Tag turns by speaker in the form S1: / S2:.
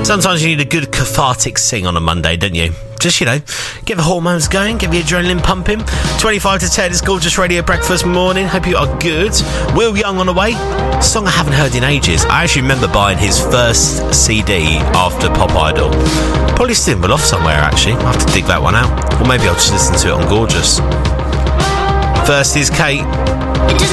S1: Sometimes you need a good cathartic sing on a Monday, don't you? Just, you know, get the hormones going, get the adrenaline pumping. 25 to 10, it's Gorgeous Radio Breakfast Morning. Hope you are good. Will Young on the way. Song I haven't heard in ages. I actually remember buying his first CD after Pop Idol. Probably still well off somewhere, actually. I'll have to dig that one out. Or maybe I'll just listen to it on Gorgeous. First is Kate.
S2: It doesn't